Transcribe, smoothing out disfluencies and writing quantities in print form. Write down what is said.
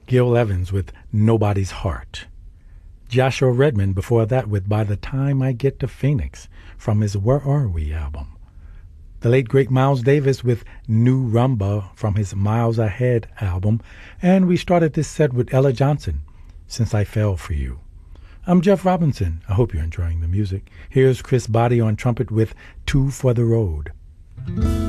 Gil Evans with Nobody's Heart. Joshua Redman before that with By the Time I Get to Phoenix from his Where Are We album. The late great Miles Davis with New Rumba from his Miles Ahead album. And we started this set with Ella Johnson, Since I Fell for You. I'm Jeff Robinson. I hope you're enjoying the music. Here's Chris Botti on trumpet with Two for the Road.